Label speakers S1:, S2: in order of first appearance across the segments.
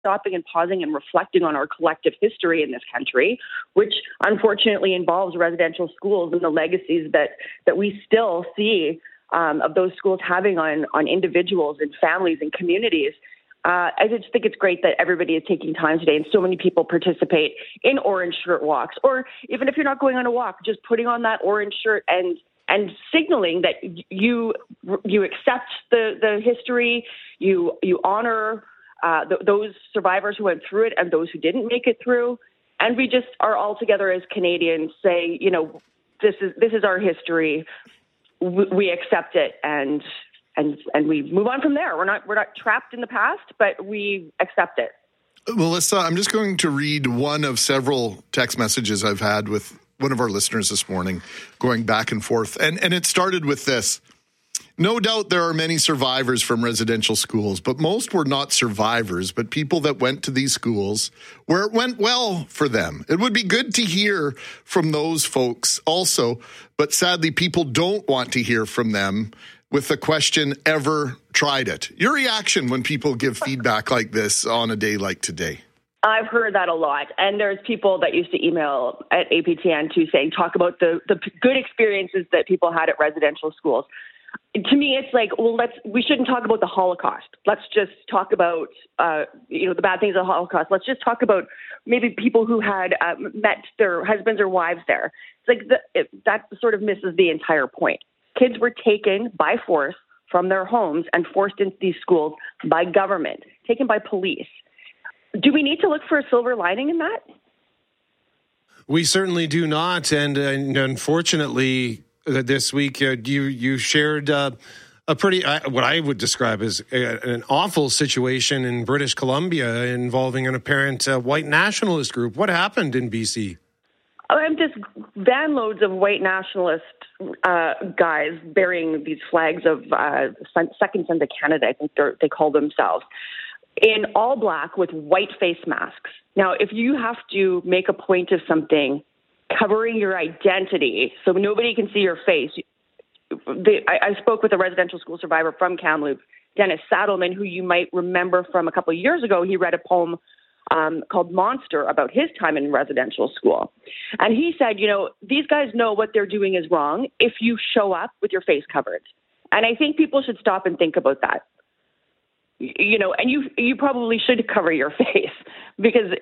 S1: stopping and pausing and reflecting on our collective history in this country, which unfortunately involves residential schools and the legacies that we still see of those schools having on individuals and families and communities. I just think it's great that everybody is taking time today and so many people participate in orange shirt walks, or even if you're not going on a walk, just putting on that orange shirt and signaling that you accept the history, you honor those survivors who went through it and those who didn't make it through. And we just are all together as Canadians saying, this is our history. We accept it and we move on from there. We're not trapped in the past, but we accept it.
S2: Melissa, I'm just going to read one of several text messages I've had with one of our listeners this morning, going back and forth. And it started with this. No doubt there are many survivors from residential schools, but most were not survivors, but people that went to these schools where it went well for them. It would be good to hear from those folks also, but sadly, people don't want to hear from them with the question, ever tried it? Your reaction when people give feedback like this on a day like today?
S1: I've heard that a lot. And there's people that used to email at APTN too saying, talk about the good experiences that people had at residential schools. To me, it's like, well, we shouldn't talk about the Holocaust. Let's just talk about, the bad things of the Holocaust. Let's just talk about maybe people who had met their husbands or wives there. It's like that sort of misses the entire point. Kids were taken by force from their homes and forced into these schools by government, taken by police. Do we need to look for a silver lining in that?
S3: We certainly do not. And unfortunately, this week you shared a pretty, what I would describe as an awful situation in British Columbia involving an apparent white nationalist group. What happened in BC?
S1: Just van loads of white nationalist guys bearing these flags of Second Sons of Canada, I think they call themselves, in all black with white face masks. Now, if you have to make a point of something, covering your identity so nobody can see your face. I spoke with a residential school survivor from Kamloops, Dennis Saddleman, who you might remember from a couple of years ago. He read a poem called Monster about his time in residential school. And he said, these guys know what they're doing is wrong if you show up with your face covered. And I think people should stop and think about that. And you probably should cover your face because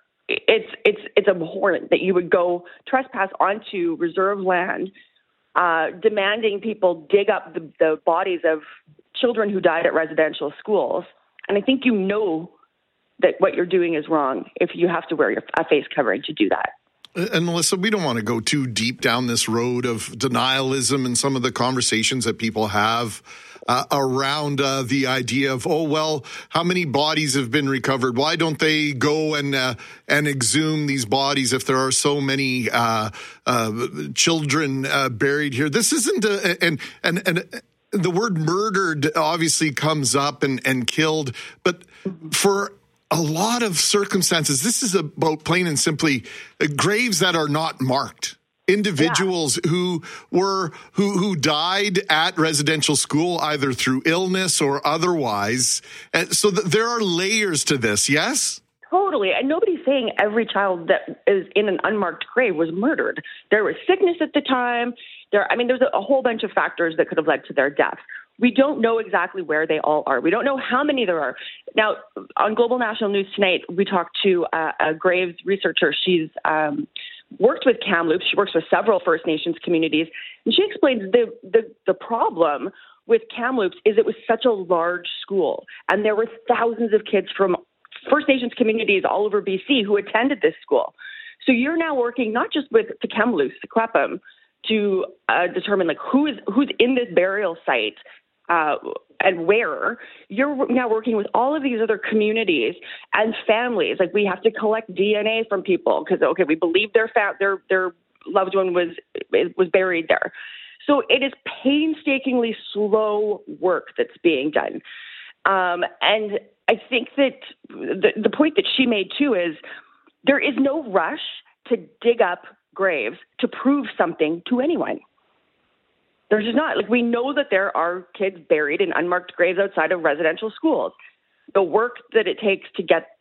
S1: it's abhorrent that you would go trespass onto reserve land, demanding people dig up the bodies of children who died at residential schools. And I think that what you're doing is wrong if you have to wear a face covering to do that.
S2: And Melissa, we don't want to go too deep down this road of denialism and some of the conversations that people have around the idea of, how many bodies have been recovered? Why don't they go and exhume these bodies if there are so many children buried here? This isn't and the word murdered obviously comes up and killed, but for a lot of circumstances, this is about plain and simply graves that are not marked. Individuals who died at residential school, either through illness or otherwise. So there are layers to this, yes?
S1: Totally. And nobody's saying every child that is in an unmarked grave was murdered. There was sickness at the time. There's a whole bunch of factors that could have led to their death. We don't know exactly where they all are. We don't know how many there are. Now, on Global National News tonight, we talked to a graves researcher. She's worked with Kamloops. She works with several First Nations communities. And she explains the problem with Kamloops is it was such a large school. And there were thousands of kids from First Nations communities all over BC who attended this school. So you're now working not just with the Kamloops, the Clapham, to determine who's in this burial site and where. You're now working with all of these other communities and families. We have to collect DNA from people because we believe their loved one was buried there. So it is painstakingly slow work that's being done. And I think that the point that she made too is there is no rush to dig up graves to prove something to anyone. There's just not. We know that there are kids buried in unmarked graves outside of residential schools. The work that it takes to get